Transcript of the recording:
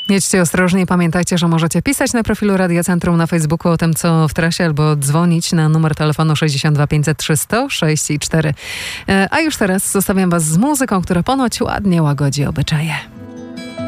Jedźcie ostrożnie, pamiętajcie, że możecie pisać na profilu Radia Centrum na Facebooku o tym, co w trasie, albo dzwonić na numer telefonu 62 503 106 i 4. A już teraz zostawiam was z muzyką, która ponoć ładnie łagodzi obyczaje.